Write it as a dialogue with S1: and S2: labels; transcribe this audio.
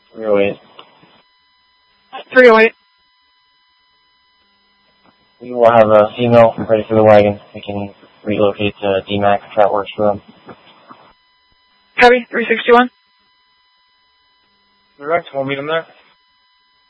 S1: 308.
S2: 308.
S1: We will have a female ready for the wagon. We can relocate to DMAC if that works for them.
S2: Copy, 361.
S1: Direct, we'll meet them there.